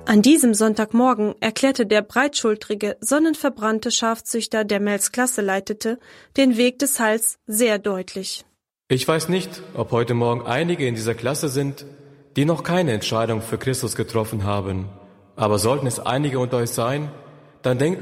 An diesem Sonntagmorgen erklärte der breitschultrige, sonnenverbrannte Schafzüchter, der Mells Klasse leitete, den Weg des Heils sehr deutlich. Ich weiß nicht, ob heute Morgen einige in dieser Klasse sind, die noch keine Entscheidung für Christus getroffen haben. Aber sollten es einige unter euch sein, dann denkt